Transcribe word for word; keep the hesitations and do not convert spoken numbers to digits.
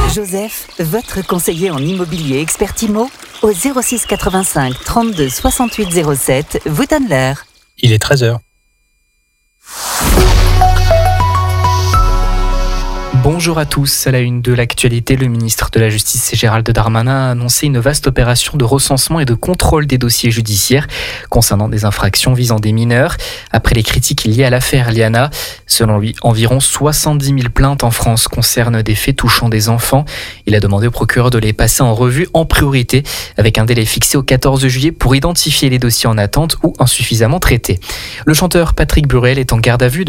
Joseph, votre conseiller en immobilier expert Imo, au zéro six quatre-vingt-cinq trente-deux soixante-huit zéro sept, vous donne l'heure. Il est treize heures. Bonjour à tous. À la une de l'actualité, le ministre de la Justice Gérald Darmanin a annoncé une vaste opération de recensement et de contrôle des dossiers judiciaires concernant des infractions visant des mineurs. Après les critiques liées à l'affaire Liana, selon lui, environ soixante-dix mille plaintes en France concernent des faits touchant des enfants. Il a demandé au procureur de les passer en revue en priorité avec un délai fixé au quatorze juillet pour identifier les dossiers en attente ou insuffisamment traités. Le chanteur Patrick Burel est en garde à vue